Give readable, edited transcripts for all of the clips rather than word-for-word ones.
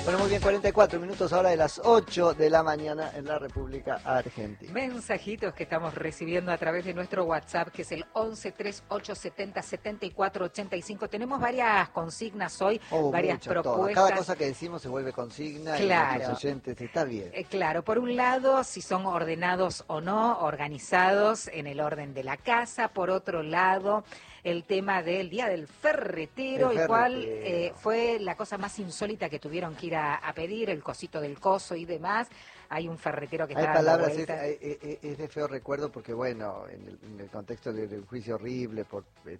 Bueno, muy bien, 44 minutos ahora de las 8 de la mañana en la República Argentina. Mensajitos que estamos recibiendo a través de nuestro WhatsApp, que es el 1138707485. Tenemos varias consignas hoy, varias propuestas. Cada cosa que decimos se vuelve consigna y nuestros oyentes, está bien. Claro, por un lado, si son ordenados o no, organizados en el orden de la casa. Por otro lado, el tema del Día del Ferretero, y cuál fue la cosa más insólita que tuvieron que ir a pedir, el cosito del coso y demás. Hay un ferretero que está dando vueltas. Es de feo recuerdo porque, bueno, en el contexto del juicio horrible por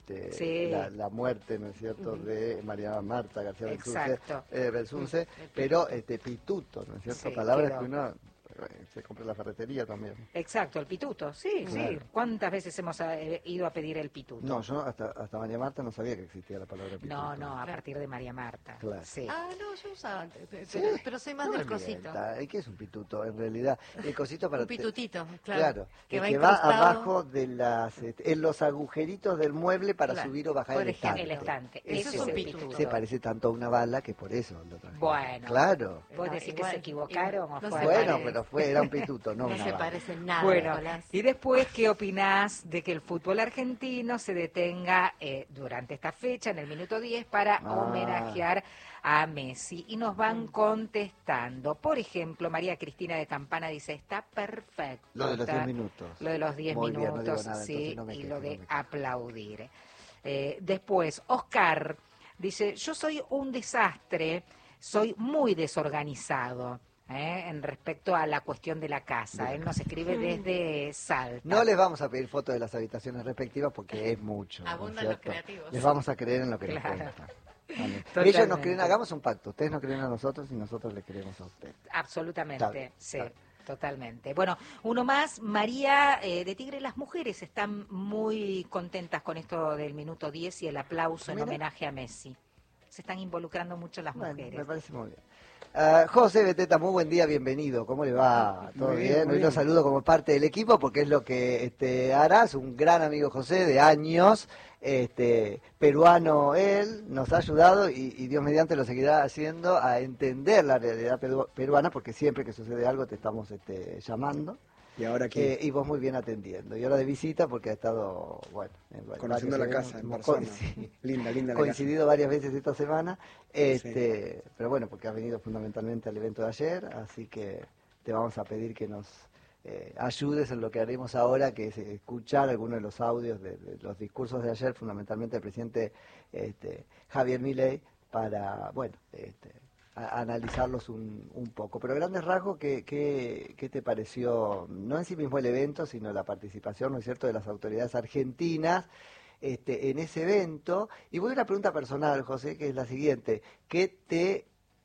la muerte, ¿no es cierto?, de María Marta García Belsunce, pero pituto, ¿no es cierto?, palabras que uno se compra en la ferretería también. Exacto, el pituto, sí. ¿Cuántas veces hemos ido a pedir el pituto? No, yo hasta María Marta no sabía que existía la palabra pituto. No, a partir de María Marta. Claro. Sí. No, yo usaba antes, pero soy más del cosito. ¿Y qué es un pituto? En realidad, el cosito para... Un pitutito, claro. Que va abajo de en los agujeritos del mueble para subir o bajar el estante. El estante. Eso es un pituto. Se parece tanto a una bala que por eso lo traje. Bueno. Claro. ¿Vos decís que se equivocaron o fue? Bueno, pero era un pituto, no una se bala. parece en nada. Bueno, Nicolás. y después, ¿qué opinás de que el fútbol argentino se detenga durante esta fecha, en el minuto 10, para homenajear a Messi? Y nos van contestando. Por ejemplo, María Cristina de Campana dice, está perfecto. Lo de los 10 minutos. Lo de los 10 Muy minutos, bien, no digo nada, sí, no me y quejo, lo de no me quejo. aplaudir. Después, Oscar dice, yo soy un desastre, soy muy desorganizado. En respecto a la cuestión de la casa. Él nos escribe desde Salta. No les vamos a pedir fotos de las habitaciones respectivas porque es mucho. Abundan los creativos. Les vamos a creer en lo que nos cuentan. Vale. Ellos nos creen, hagamos un pacto. Ustedes nos creen a nosotros y nosotros les creemos a ustedes. Absolutamente, sí. Totalmente. Bueno, uno más, María de Tigre. Las mujeres están muy contentas con esto del minuto 10 y el aplauso en homenaje a Messi. Se están involucrando mucho las mujeres. Me parece muy bien. José Beteta, muy buen día, bienvenido. ¿Cómo le va? ¿Todo bien? Hoy lo saludo como parte del equipo porque es lo que harás. Un gran amigo José de años, peruano él, nos ha ayudado y Dios mediante lo seguirá haciendo a entender la realidad peruana porque siempre que sucede algo te estamos llamando. Y ahora aquí. Y vos muy bien atendiendo. Y ahora de visita porque ha estado, conociendo la casa en persona. Sí, linda la coincidido casa. varias veces esta semana. Pero bueno, porque has venido fundamentalmente al evento de ayer, así que te vamos a pedir que nos ayudes en lo que haremos ahora, que es escuchar algunos de los audios de los discursos de ayer, fundamentalmente del presidente Javier Milei, para, a analizarlos un poco. Pero a grandes rasgos, ¿qué te pareció? No en sí mismo el evento, sino la participación, ¿no es cierto?, de las autoridades argentinas en ese evento. Y voy a una pregunta personal, José, que es la siguiente. ¿Qué te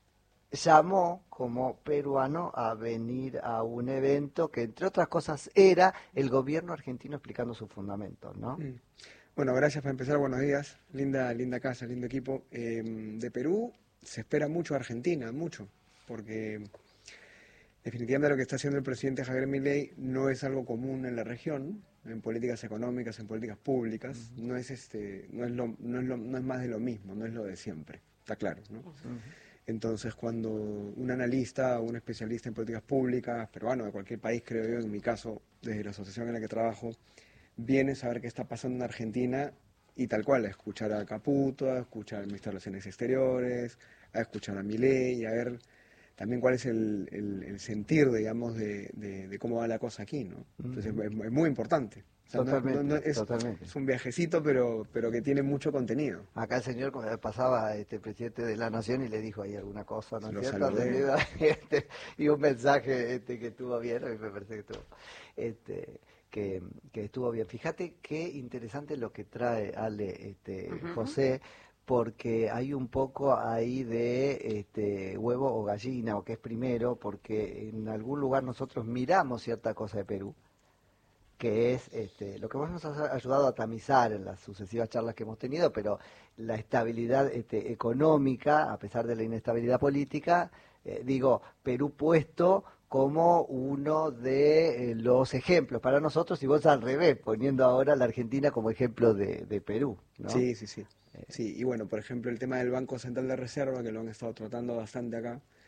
llamó como peruano a venir a un evento que, entre otras cosas, era el gobierno argentino explicando sus fundamentos, ¿no? Bueno, gracias para empezar. Buenos días. Linda casa, lindo equipo. De Perú se espera mucho a Argentina, mucho, porque definitivamente lo que está haciendo el presidente Javier Milei no es algo común en la región, en políticas económicas, en políticas públicas. No es más de lo mismo, no es lo de siempre, está claro, ¿no? Entonces, cuando un analista o un especialista en políticas públicas, peruano, de cualquier país, creo yo, en mi caso, desde la asociación en la que trabajo, viene a saber qué está pasando en Argentina y tal cual, a escuchar a Caputo, a escuchar al ministro de Relaciones Exteriores, a escuchar a Milei, a ver también cuál es el sentir, digamos, de cómo va la cosa aquí, ¿no? Entonces es muy importante. O sea, Totalmente. Es un viajecito, pero que tiene mucho contenido. Acá el señor pasaba presidente de la Nación y le dijo ahí alguna cosa, ¿no es Lo cierto? saludé. Y un mensaje que estuvo bien, me parece que estuvo, que estuvo bien. Fíjate qué interesante lo que trae Ale, José, porque hay un poco ahí de huevo o gallina, o qué es primero, porque en algún lugar nosotros miramos cierta cosa de Perú, que es lo que vos nos has ayudado a tamizar en las sucesivas charlas que hemos tenido, pero la estabilidad económica, a pesar de la inestabilidad política, Perú puesto como uno de los ejemplos para nosotros, y vos al revés, poniendo ahora a la Argentina como ejemplo de Perú, ¿no? Sí. Sí, y bueno, por ejemplo, el tema del Banco Central de Reserva, que lo han estado tratando bastante acá,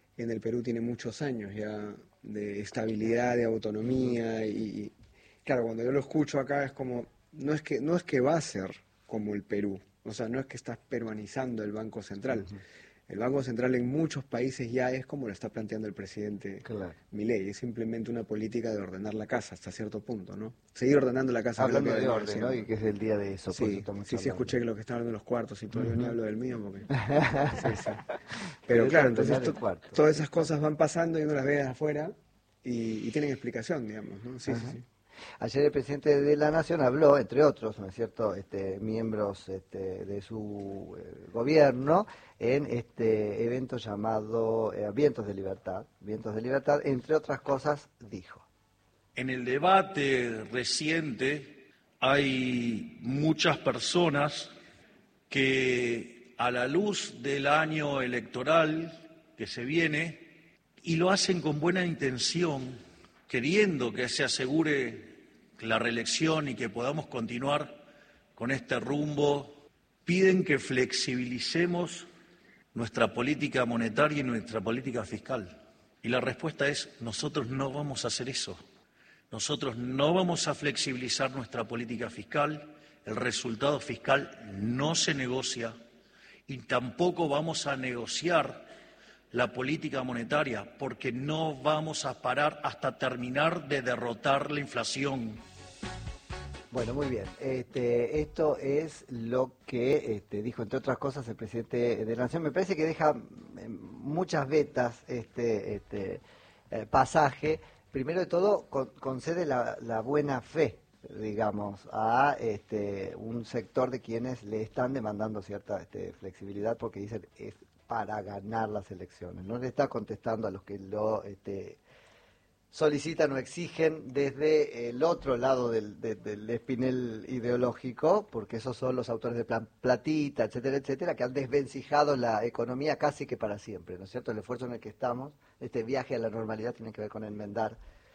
en el Perú tiene muchos años ya de estabilidad, de autonomía y claro, cuando yo lo escucho acá es como, no es que va a ser como el Perú, o sea, no es que estás peruanizando el Banco Central. Ujú. El Banco Central en muchos países ya es como lo está planteando el presidente Claro. Milei, es simplemente una política de ordenar la casa hasta cierto punto, ¿no? Seguir ordenando la casa. Hablando que es de lo que orden, venimos ¿no? Y haciendo. que es el día de eso, por eso Sí, estamos sí, hablando. escuché que lo que están hablando de los cuartos y todo, yo ni hablo del mío porque... Sí, sí. Pero Pero claro, es entonces ordenar el cuarto. todas esas cosas van pasando y uno las ve de afuera y tienen explicación, digamos, ¿no? Sí, sí, Ajá. sí. Ayer el presidente de la Nación habló, entre otros, ¿no es cierto?, miembros de su gobierno, en este evento llamado Vientos de Libertad. Vientos de Libertad, entre otras cosas, dijo. En el debate reciente hay muchas personas que a la luz del año electoral que se viene, y lo hacen con buena intención, queriendo que se asegure la reelección y que podamos continuar con este rumbo, piden que flexibilicemos nuestra política monetaria y nuestra política fiscal. Y la respuesta es, nosotros no vamos a hacer eso. Nosotros no vamos a flexibilizar nuestra política fiscal, el resultado fiscal no se negocia y tampoco vamos a negociar la política monetaria porque no vamos a parar hasta terminar de derrotar la inflación. Bueno, muy bien. Esto es lo que dijo, entre otras cosas, el presidente de la Nación. Me parece que deja muchas vetas pasaje. Primero de todo, concede la buena fe, digamos, a un sector de quienes le están demandando cierta flexibilidad porque dicen es para ganar las elecciones. No le está contestando a los que lo solicitan o exigen desde el otro lado del espinel ideológico, porque esos son los autores de Plan Platita, etcétera, etcétera, que han desvencijado la economía casi que para siempre, ¿no es cierto? El esfuerzo en el que estamos, este viaje a la normalidad tiene que ver con enmendar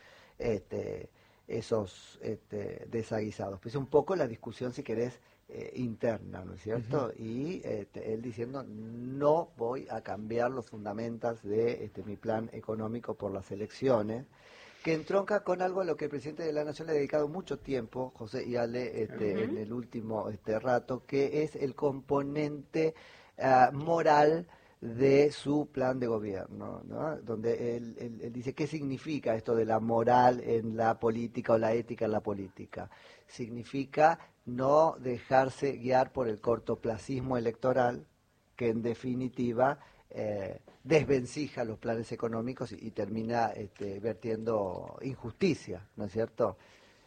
esos desaguisados. Pues un poco la discusión, si querés, interna, ¿no es cierto? Uh-huh. Y él diciendo, no voy a cambiar los fundamentos de mi plan económico por las elecciones, que entronca con algo a lo que el presidente de la Nación le ha dedicado mucho tiempo, José y Ale, uh-huh. en el último rato, que es el componente moral de su plan de gobierno, ¿no? Donde él dice, ¿qué significa esto de la moral en la política o la ética en la política? Significa no dejarse guiar por el cortoplacismo electoral, que en definitiva desvencija los planes económicos y termina vertiendo injusticia, ¿no es cierto?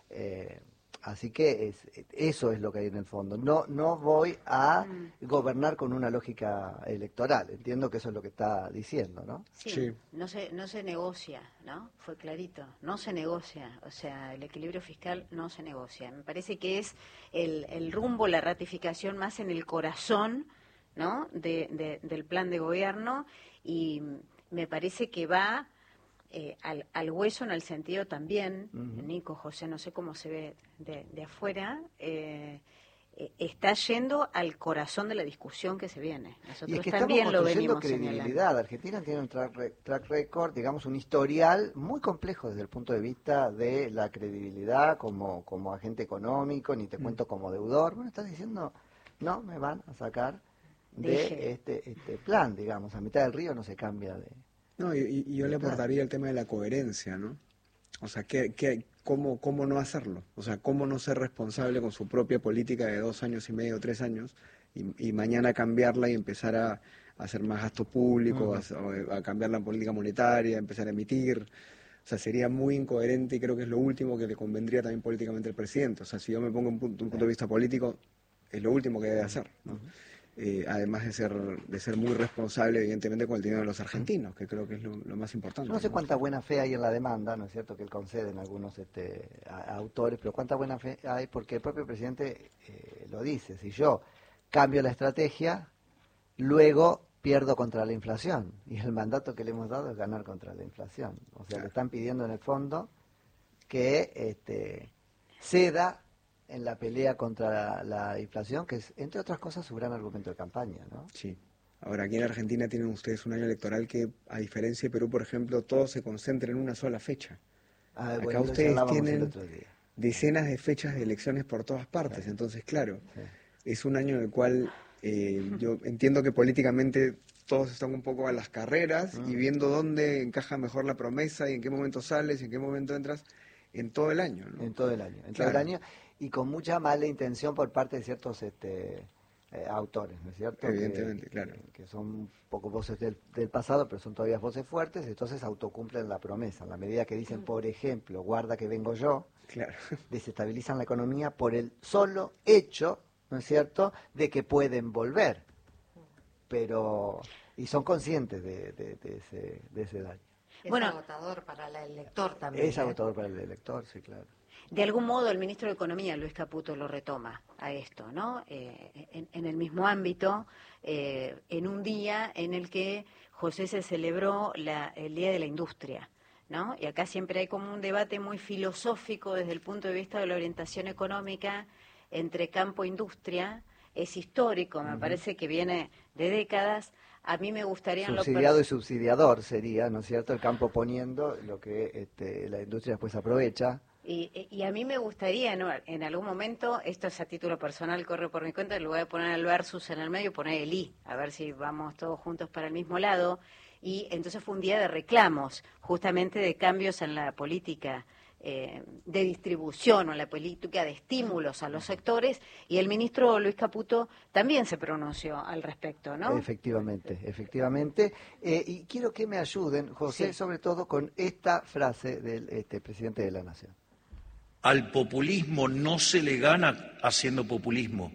Así que eso es lo que hay en el fondo. No voy a gobernar con una lógica electoral. Entiendo que eso es lo que está diciendo, ¿no? Sí, sí. No se negocia, ¿no? Fue clarito, no se negocia. O sea, el equilibrio fiscal no se negocia. Me parece que es el rumbo, la ratificación más en el corazón, ¿no? Del plan de gobierno, y me parece que va al hueso en el sentido también, uh-huh. Nico, José, no sé cómo se ve de afuera, está yendo al corazón de la discusión que se viene. Nosotros y es que también estamos lo venimos credibilidad. señalando. Argentina tiene un track record, digamos, un historial muy complejo desde el punto de vista de la credibilidad como agente económico, ni te cuento como deudor. Bueno, estás diciendo, no, me van a sacar de este plan, digamos, a mitad del río no se cambia de... No, y yo le aportaría el tema de la coherencia, ¿no? O sea, ¿cómo no hacerlo? O sea, ¿cómo no ser responsable con su propia política de 2 años y medio, 3 años, y mañana cambiarla y empezar a hacer más gasto público, uh-huh. a cambiar la política monetaria, empezar a emitir? O sea, sería muy incoherente y creo que es lo último que le convendría también políticamente al presidente. O sea, si yo me pongo un punto de vista político, es lo último que debe hacer, ¿no? Uh-huh. Además de ser muy responsable, evidentemente, con el dinero de los argentinos, que creo que es lo más importante. No sé cuánta buena fe hay en la demanda, ¿no es cierto?, que él concede en algunos autores, pero cuánta buena fe hay, porque el propio presidente lo dice, si yo cambio la estrategia, luego pierdo contra la inflación, y el mandato que le hemos dado es ganar contra la inflación. O sea, claro. Le están pidiendo en el fondo que ceda en la pelea contra la inflación, que es, entre otras cosas, su gran argumento de campaña, ¿no? Sí, Ahora, aquí en Argentina tienen ustedes un año electoral que, a diferencia de Perú, por ejemplo, todo se concentra en una sola fecha. Acá Bueno, lo ustedes charlábamos el tienen otro día. decenas de fechas de elecciones por todas partes. Entonces, claro, es un año en el cual yo entiendo que políticamente todos están un poco a las carreras y viendo dónde encaja mejor la promesa y en qué momento sales y en qué momento entras en todo el año, ¿no? En todo el año, Claro. y con mucha mala intención por parte de ciertos autores, ¿no es cierto? Evidentemente, claro. Que son un poco voces del pasado, pero son todavía voces fuertes, entonces autocumplen la promesa. En la medida que dicen, por ejemplo, guarda que vengo yo, Claro. desestabilizan la economía por el solo hecho, ¿no es cierto?, de que pueden volver. Pero, y son conscientes de ese daño. Es Bueno, agotador para el elector también. Es agotador para el elector, sí, claro. De algún modo el ministro de Economía, Luis Caputo, lo retoma a esto, ¿no? En el mismo ámbito, en un día en el que, José, se celebró el Día de la Industria, ¿no? Y acá siempre hay como un debate muy filosófico desde el punto de vista de la orientación económica entre campo e industria. Es histórico, me parece que viene de décadas. A mí me gustaría... Subsidiado y subsidiador sería, ¿no es cierto?, el campo poniendo lo que la industria después aprovecha. Y a mí me gustaría, ¿no?, en algún momento, esto es a título personal, corre por mi cuenta, en lugar de poner el versus en el medio, poner el i, a ver si vamos todos juntos para el mismo lado. Y entonces fue un día de reclamos, justamente de cambios en la política de distribución o en la política de estímulos a los sectores, y el ministro Luis Caputo también se pronunció al respecto, ¿no? Efectivamente. Y quiero que me ayuden, José, Sí. sobre todo con esta frase del presidente de la Nación. Al populismo no se le gana haciendo populismo.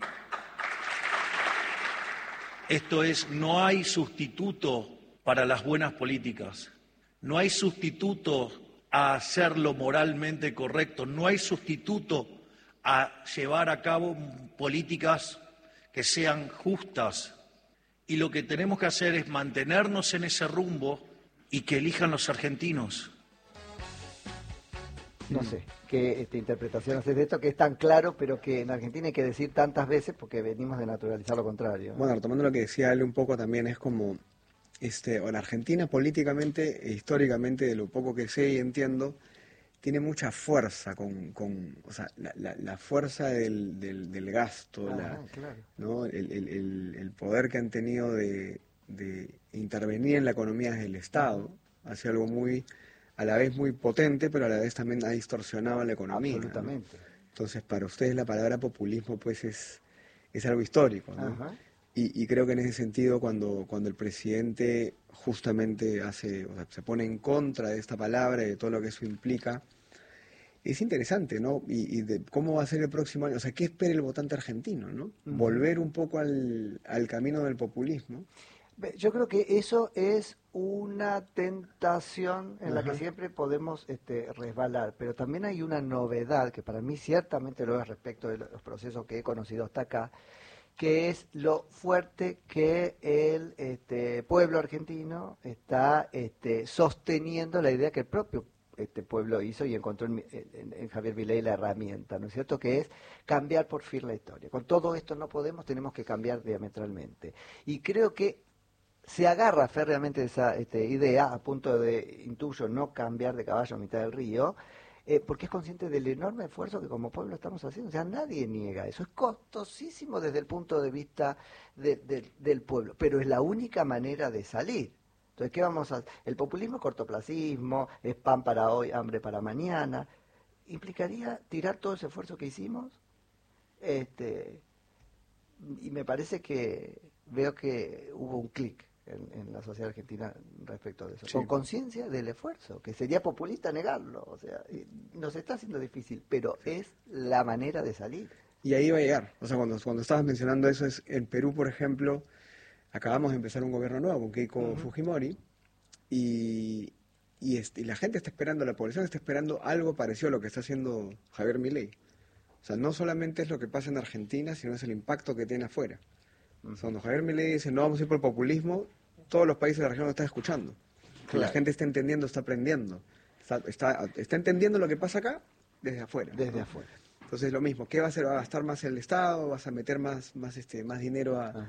Esto es, no hay sustituto para las buenas políticas, no hay sustituto a hacer lo moralmente correcto, no hay sustituto a llevar a cabo políticas que sean justas. Y lo que tenemos que hacer es mantenernos en ese rumbo y que elijan los argentinos. No sé qué interpretación haces de esto, que es tan claro, pero que en Argentina hay que decir tantas veces porque venimos de naturalizar lo contrario. Bueno, retomando lo que decía él un poco también, es como, en Argentina políticamente e históricamente, de lo poco que sé y entiendo, tiene mucha fuerza o sea, la fuerza del gasto, Claro. ¿no? El poder que han tenido de intervenir en la economía desde el Estado, hacia algo muy, a la vez muy potente, pero a la vez también ha distorsionado la economía, ¿no? Absolutamente. Entonces, para ustedes la palabra populismo pues es algo histórico, ¿no? Ajá. Y creo que en ese sentido, cuando el presidente justamente se pone en contra de esta palabra y de todo lo que eso implica, es interesante, ¿no? Y de cómo va a ser el próximo año, o sea, ¿qué espera el votante argentino, ¿no? Volver un poco al camino del populismo. Yo creo que eso es una tentación en la que Ajá. siempre podemos resbalar, pero también hay una novedad que para mí ciertamente lo es respecto de los procesos que he conocido hasta acá, que es lo fuerte que el pueblo argentino está sosteniendo la idea que el propio pueblo hizo y encontró en Javier Milei la herramienta, ¿no es cierto?, que es cambiar por fin la historia. Con todo esto no podemos, tenemos que cambiar diametralmente. Y creo que se agarra férreamente de esa idea, a punto de, intuyo, no cambiar de caballo a mitad del río, porque es consciente del enorme esfuerzo que como pueblo estamos haciendo. O sea, nadie niega eso. Es costosísimo desde el punto de vista del pueblo, pero es la única manera de salir. Entonces, ¿qué vamos a hacer? El populismo es cortoplacismo, es pan para hoy, hambre para mañana. ¿Implicaría tirar todo ese esfuerzo que hicimos? Y me parece que veo que hubo un clic en la sociedad argentina respecto de eso, Sí. con conciencia del esfuerzo, que sería populista negarlo, o sea, nos está haciendo difícil, pero es la manera de salir. Y ahí va a llegar. O sea, cuando estabas mencionando eso, en Perú, por ejemplo, acabamos de empezar un gobierno nuevo con Keiko Fujimori, y la gente está esperando, la población está esperando algo parecido a lo que está haciendo Javier Milei. O sea, no solamente es lo que pasa en Argentina, sino es el impacto que tiene afuera. O sea, cuando Javier Milei dice no vamos a ir por populismo, todos los países de la región lo están escuchando. Y la Claro. gente está entendiendo, está aprendiendo. Está entendiendo lo que pasa acá desde afuera. Desde ¿no? afuera. Entonces lo mismo, ¿qué va a hacer? ¿Va a gastar más el Estado? ¿Vas a meter más dinero a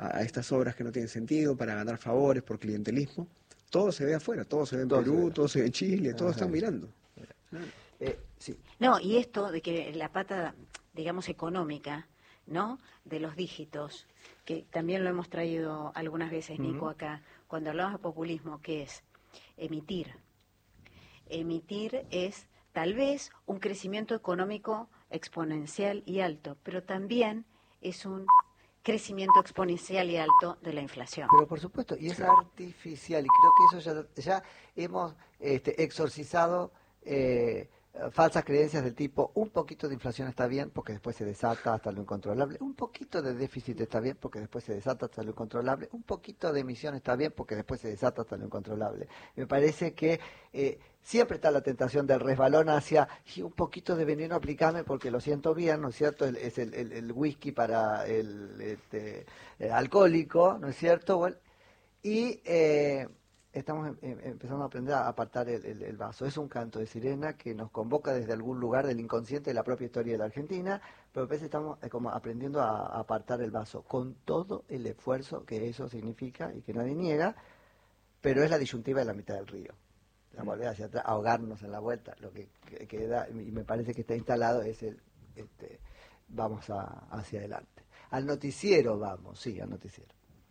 a estas obras que no tienen sentido para ganar favores por clientelismo. Todo se ve afuera, todo se ve en Perú, todo se ve en Chile, todos están mirando. Sí. No, y esto de que la pata, digamos, económica, ¿no?, de los dígitos, que también lo hemos traído algunas veces, Nico, acá, cuando hablamos de populismo, que es emitir. Emitir es tal vez un crecimiento económico exponencial y alto, pero también es un crecimiento exponencial y alto de la inflación. Pero por supuesto, y es artificial, y creo que eso ya hemos exorcizado falsas creencias del tipo, un poquito de inflación está bien porque después se desata hasta lo incontrolable, un poquito de déficit está bien porque después se desata hasta lo incontrolable, un poquito de emisión está bien porque después se desata hasta lo incontrolable. Me parece que siempre está la tentación del resbalón hacia un poquito de veneno aplicame porque lo siento bien, ¿no es cierto? Es el whisky para el alcohólico, ¿no es cierto? Bueno, y estamos empezando a aprender a apartar el vaso. Es un canto de sirena que nos convoca desde algún lugar del inconsciente de la propia historia de la Argentina, pero a veces estamos como aprendiendo a apartar el vaso, con todo el esfuerzo que eso significa y que nadie niega, pero es la disyuntiva de la mitad del río. La volver hacia atrás, ahogarnos en la vuelta, lo que queda, y me parece que está instalado, es vamos hacia adelante. Al noticiero vamos, sí, al noticiero.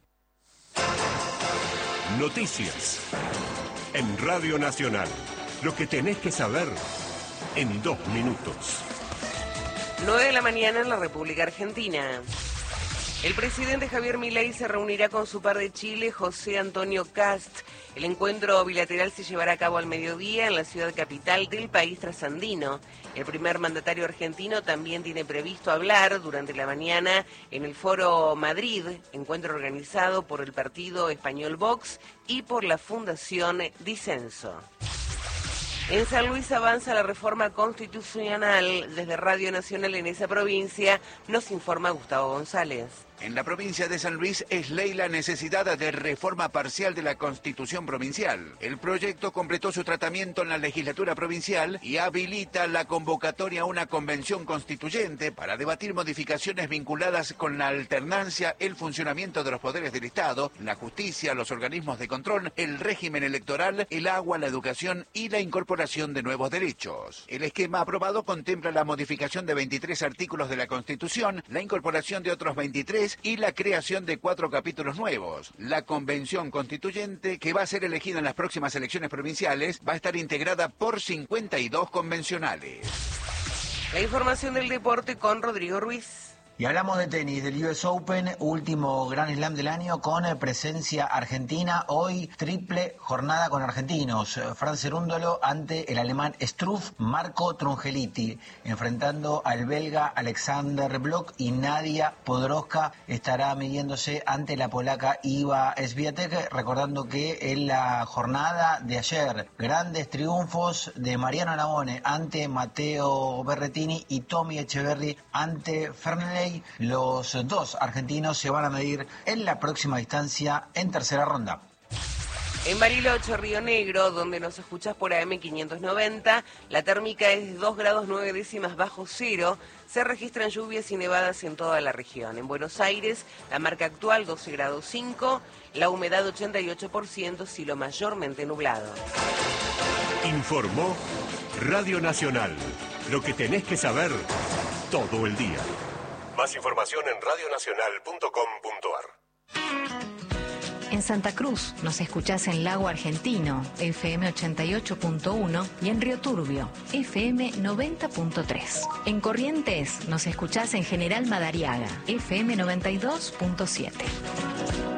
Noticias en Radio Nacional. Lo que tenés que saber en 2 minutos. 9 de la mañana en la República Argentina. El presidente Javier Milei se reunirá con su par de Chile, José Antonio Kast. El encuentro bilateral se llevará a cabo al mediodía en la ciudad capital del país trasandino. El primer mandatario argentino también tiene previsto hablar durante la mañana en el Foro Madrid, encuentro organizado por el partido español Vox y por la Fundación Disenso. En San Luis avanza la reforma constitucional. Desde Radio Nacional en esa provincia nos informa Gustavo González. En la provincia de San Luis es ley la necesidad de reforma parcial de la Constitución provincial. El proyecto completó su tratamiento en la legislatura provincial y habilita la convocatoria a una convención constituyente para debatir modificaciones vinculadas con la alternancia, el funcionamiento de los poderes del Estado, la justicia, los organismos de control, el régimen electoral, el agua, la educación y la incorporación de nuevos derechos. El esquema aprobado contempla la modificación de 23 artículos de la Constitución, la incorporación de otros 23 y la creación de 4 capítulos nuevos. La convención constituyente, que va a ser elegida en las próximas elecciones provinciales, va a estar integrada por 52 convencionales. La información del deporte con Rodrigo Ruiz. Y hablamos de tenis, del US Open, último Grand Slam del año con presencia argentina. Hoy triple jornada con argentinos. Fran Cerúndolo ante el alemán Struff, Marco Trungeliti, enfrentando al belga Alexander Blok, y Nadia Podoroska estará midiéndose ante la polaca Iva Swiatek, recordando que en la jornada de ayer, grandes triunfos de Mariano Navone ante Matteo Berrettini y Tommy Echeverry ante Fernley. Los dos argentinos se van a medir en la próxima distancia en tercera ronda. En Bariloche, Río Negro, donde nos escuchás por AM 590, la térmica es 2 grados 9 décimas bajo cero. Se registran lluvias y nevadas en toda la región. En Buenos Aires, la marca actual 12 grados 5, la humedad 88%, cielo mayormente nublado. Informó Radio Nacional. Lo que tenés que saber todo el día. Más información en radionacional.com.ar. En Santa Cruz nos escuchás en Lago Argentino, FM 88.1, y en Río Turbio, FM 90.3. En Corrientes nos escuchás en General Madariaga, FM 92.7.